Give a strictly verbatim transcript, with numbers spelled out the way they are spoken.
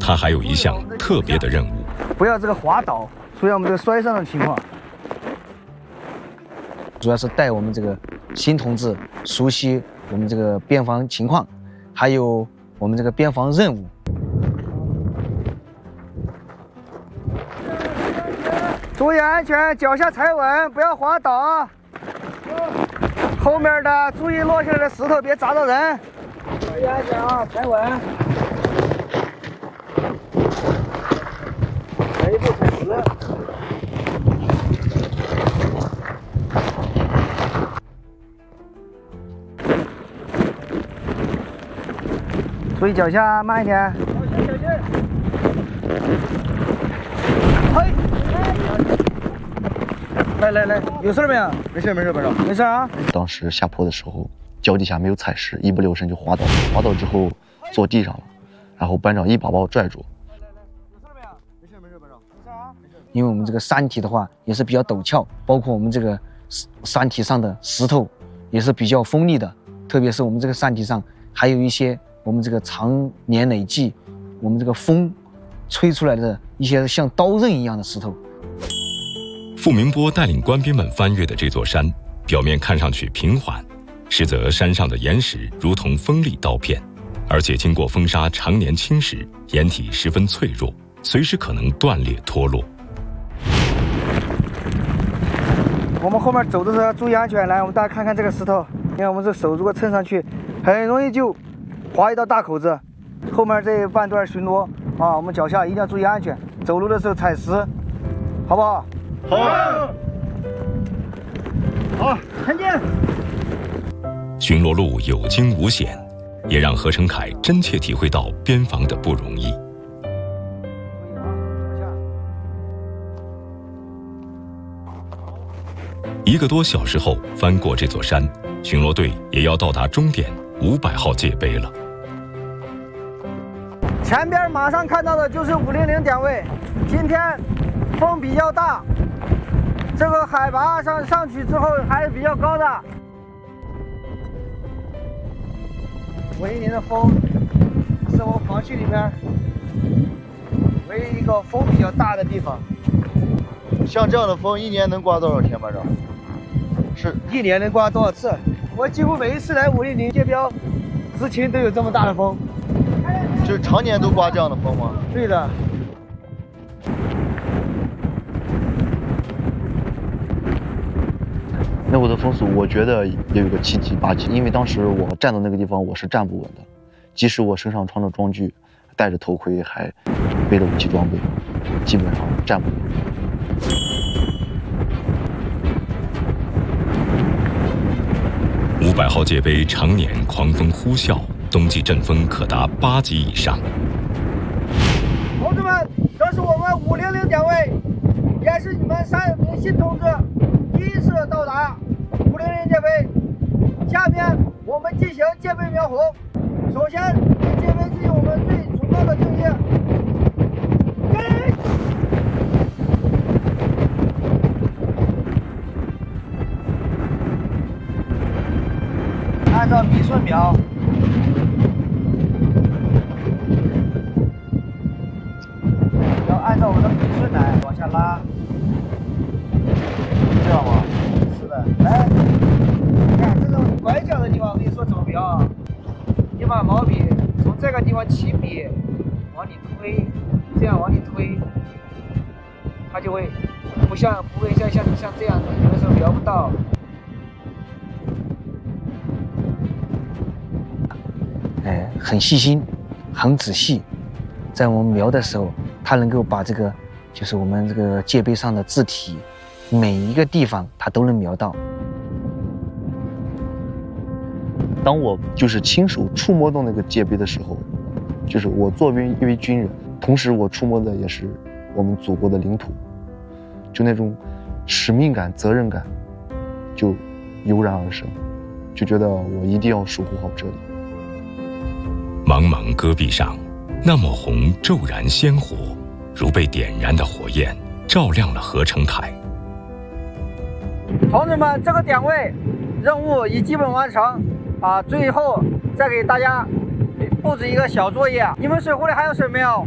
他还有一项特别的任务， 不要这个滑倒，出现我们这个摔伤的情况。 主要是带我们这个新同志熟悉我们这个边防情况，还有我们这个边防任务。 注意安全，脚下踩稳，不要滑倒。后面的注意落下来的石头别砸到人。注意安全啊，踩稳。每一步踩实。注意脚下，慢一点。小心，小心。嘿。来来来，有事没有？没事没事，班长，没事啊。 当时下坡的时候，脚底下没有踩实，一不留神就滑倒了。滑倒之后坐地上了，然后班长一把把我拽住。 来来来，有事没有？没事没事，班长，没事啊。没事。 因为我们这个山体的话也是比较陡峭，包括我们这个山体上的石头也是比较锋利的，特别是我们这个山体上还有一些我们这个长年累计，我们这个风吹出来的一些像刀刃一样的石头。 傅明波带领官兵们翻越的这座山，表面看上去平缓，实则山上的岩石如同锋利刀片，而且经过风沙常年侵蚀，岩体十分脆弱，随时可能断裂脱落。 我们后面走的时候要注意安全。来，我们大家看看这个石头，你看我们这手如果撑上去，很容易就划一道大口子。后面这半段巡逻啊，我们脚下一定要注意安全，走路的时候踩实，好不好？好。好，前进。 巡逻路有惊无险，也让何成凯真切体会到边防的不容易。一个多小时后，翻过这座山，巡逻队也要到达终点五百号界碑了。 前边马上看到的就是五零零点位，今天风比较大，这个海拔上上去之后还是比较高的。五零零的风是我们防区里面唯一一个风比较大的地方。 像这样的风一年能刮多少天，班长？是一年能刮多少次？我几乎每一次来五零零界标执勤都有这么大的风。 就是常年都刮这样的风吗？ 对的。 那会的风速，我觉得也有个七级八级，因为当时我站的那个地方我是站不稳的，即使我身上穿着装具，戴着头盔，还背着武器装备，基本上站不稳。 五百号界碑常年狂风呼啸，冬季阵风可达八级以上。 同志们，这是我们五零零点位，也是你们三名新同志第一次到达五零零界碑。下面我们进行界碑描红。首先，对界碑进行我们最崇高的敬意。敬！按照米顺表。要按照我们的米顺来往下拉，这样吗？是的，来，你看这种拐角的地方，我跟你说怎么标啊？你把毛笔从这个地方起笔，往里推，这样往里推，它就会不像不会像像像这样的，有的时候描不到。 哎，很细心，很仔细，在我们描的时候，他能够把这个，就是我们这个界碑上的字体，每一个地方他都能描到。 当我就是亲手触摸到那个界碑的时候，就是我作为一位军人，同时我触摸的也是我们祖国的领土，就那种使命感、责任感，就油然而生，就觉得我一定要守护好这里。 茫茫戈壁上，那抹红骤然鲜活，如被点燃的火焰，照亮了何成凯。 同志们，这个点位任务已基本完成啊！最后再给大家布置一个小作业。你们水壶里还有水没有？